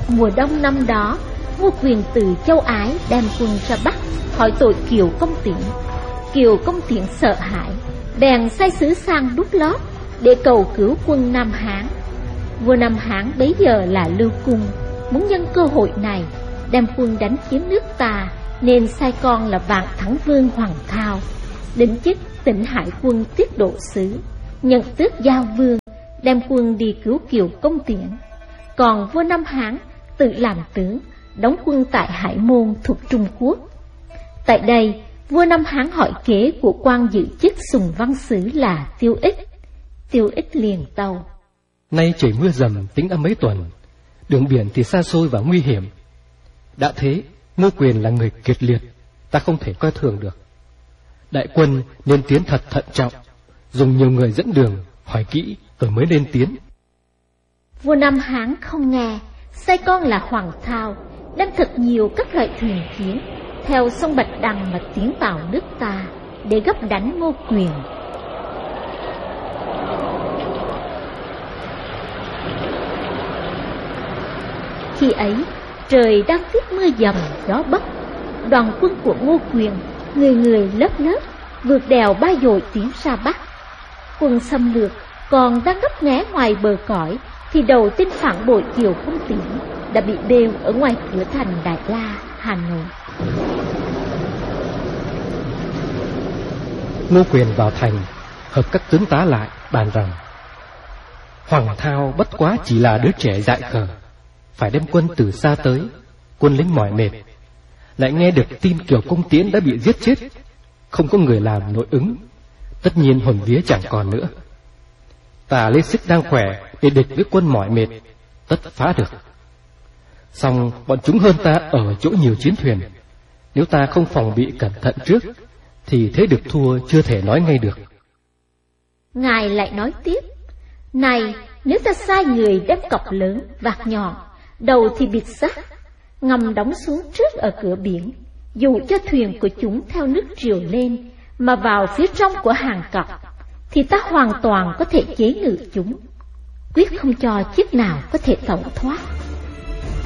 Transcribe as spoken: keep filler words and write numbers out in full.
Mùa đông năm đó, Ngô Quyền từ Châu Ái đem quân ra Bắc hỏi tội Kiều Công Tiễn. Kiều Công Tiễn sợ hãi, bèn sai sứ sang Đút Lót để cầu cứu quân Nam Hán. Vua Nam Hán bấy giờ là Lưu Cung, muốn nhân cơ hội này đem quân đánh chiếm nước ta, nên sai con là Vạn Thắng Vương Hoàng Thao đến chức Tỉnh Hải quân tiết độ sứ, nhận tước giao vương, đem quân đi cứu Kiều Công Tiễn. Còn vua Nam Hán tự làm tướng, đóng quân tại Hải Môn thuộc Trung Quốc. Tại đây, vua Nam Hán hỏi kế của quan giữ chức Sùng Văn Sứ là Tiêu Ích. Tiêu Ích liền tâu: Nay trời mưa dầm tính âm mấy tuần, đường biển thì xa xôi và nguy hiểm. Đã thế, Ngô Quyền là người kiệt liệt, ta không thể coi thường được. Đại quân nên tiến thật thận trọng, dùng nhiều người dẫn đường, hỏi kỹ rồi mới nên tiến. Vua Nam Hán không nghe, sai con là Hoàng Thao đem thật nhiều các loại thuyền chiến theo sông Bạch Đằng mà tiến vào nước ta để gấp đánh Ngô Quyền. Khi ấy, trời đang tiếp mưa dầm gió bấc. Đoàn quân của Ngô Quyền, người người lớp lớp, vượt đèo Ba Dội tiến ra Bắc. Quân xâm lược còn đang ngấp nghé ngoài bờ cõi, thì đầu tên phản bội Kiều Công Tiễn đã bị bêu ở ngoài cửa thành Đại La, Hà Nội. Ngô Quyền vào thành, hợp các tướng tá lại, bàn rằng: Hoàng Thao bất quá chỉ là đứa trẻ dại khờ, phải đem quân từ xa tới, quân lính mỏi mệt, lại nghe được tin Kiều Công Tiễn đã bị giết chết, không có người làm nội ứng, tất nhiên hồn vía chẳng còn nữa. Ta lấy sức đang khỏe để địch với quân mỏi mệt, tất phá được. Song bọn chúng hơn ta ở chỗ nhiều chiến thuyền, nếu ta không phòng bị cẩn thận trước, thì thế được thua chưa thể nói ngay được. Ngài lại nói tiếp: Này, nếu ta sai người đem cọc lớn, vạt nhọn, đầu thì bịt sắt, ngầm đóng xuống trước ở cửa biển, dù cho thuyền của chúng theo nước triều lên mà vào phía trong của hàng cọc, thì ta hoàn toàn có thể chế ngự chúng, quyết không cho chiếc nào có thể tẩu thoát.